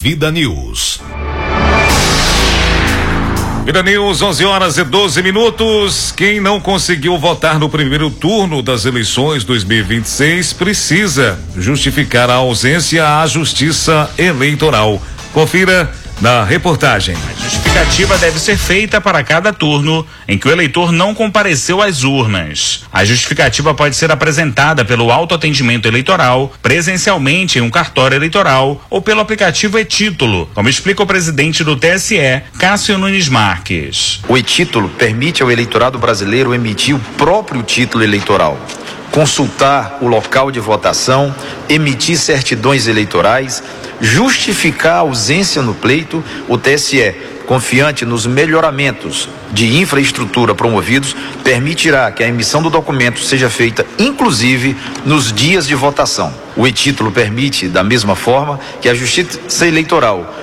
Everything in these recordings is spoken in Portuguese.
Vida News. Vida News, 11h12. Quem não conseguiu votar no primeiro turno das eleições 2026 precisa justificar a ausência à Justiça Eleitoral. Confira na reportagem. A justificativa deve ser feita para cada turno em que o eleitor não compareceu às urnas. A justificativa pode ser apresentada pelo autoatendimento eleitoral, presencialmente em um cartório eleitoral ou pelo aplicativo e-Título, como explica o presidente do TSE, Cássio Nunes Marques. O e-Título permite ao eleitorado brasileiro emitir o próprio título eleitoral, consultar o local de votação, emitir certidões eleitorais, justificar a ausência no pleito. O TSE, confiante nos melhoramentos de infraestrutura promovidos, permitirá que a emissão do documento seja feita inclusive nos dias de votação. O e-Título permite, da mesma forma, que a Justiça Eleitoral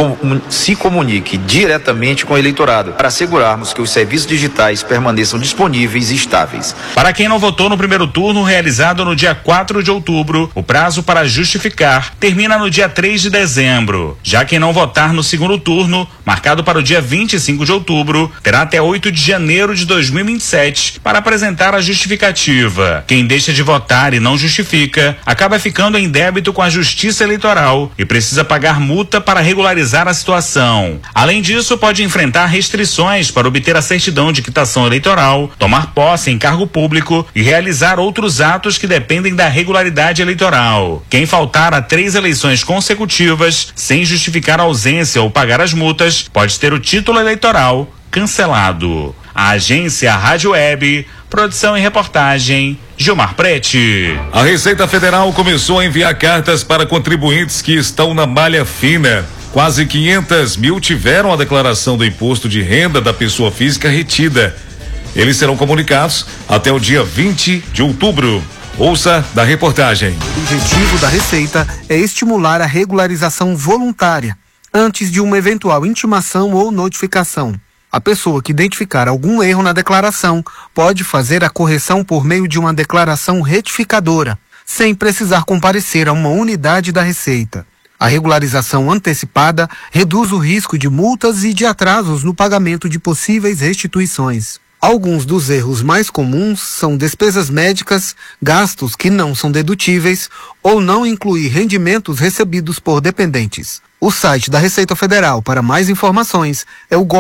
se comunique diretamente com o eleitorado para assegurarmos que os serviços digitais permaneçam disponíveis e estáveis. Para quem não votou no primeiro turno realizado no dia 4 de outubro, o prazo para justificar termina no dia 3 de dezembro. Já quem não votar no segundo turno, marcado para o dia 25 de outubro, terá até 8 de janeiro de 2027 para apresentar a justificativa. Quem deixa de votar e não justifica, acaba ficando em débito com a Justiça Eleitoral e precisa pagar multa para regularizar a situação. Além disso, pode enfrentar restrições para obter a certidão de quitação eleitoral, tomar posse em cargo público e realizar outros atos que dependem da regularidade eleitoral. Quem faltar a 3 eleições consecutivas, sem justificar a ausência ou pagar as multas, pode ter o título eleitoral cancelado. A agência Rádio Web, produção e reportagem, Gilmar Prete. A Receita Federal começou a enviar cartas para contribuintes que estão na malha fina. Quase 500 mil tiveram a declaração do imposto de renda da pessoa física retida. Eles serão comunicados até o dia 20 de outubro. Ouça da reportagem. O objetivo da Receita é estimular a regularização voluntária antes de uma eventual intimação ou notificação. A pessoa que identificar algum erro na declaração pode fazer a correção por meio de uma declaração retificadora, sem precisar comparecer a uma unidade da Receita. A regularização antecipada reduz o risco de multas e de atrasos no pagamento de possíveis restituições. Alguns dos erros mais comuns são despesas médicas, gastos que não são dedutíveis ou não incluir rendimentos recebidos por dependentes. O site da Receita Federal para mais informações é o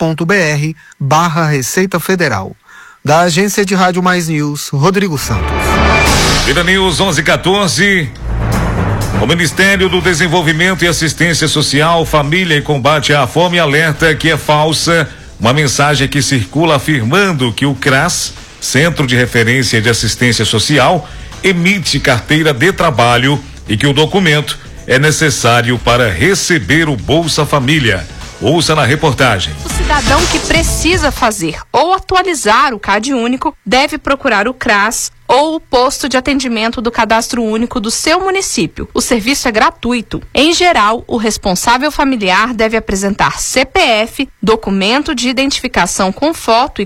gov.br/Receita Federal. Da Agência de Rádio Mais News, Rodrigo Santos. Vida News 11h14. O Ministério do Desenvolvimento e Assistência Social, Família e Combate à Fome alerta que é falsa uma mensagem que circula afirmando que o CRAS, Centro de Referência de Assistência Social, emite carteira de trabalho e que o documento é necessário para receber o Bolsa Família. Ouça na reportagem. O cidadão que precisa fazer ou atualizar o CAD único deve procurar o CRAS ou o posto de atendimento do Cadastro Único do seu município. O serviço é gratuito. Em geral, o responsável familiar deve apresentar CPF, documento de identificação com foto e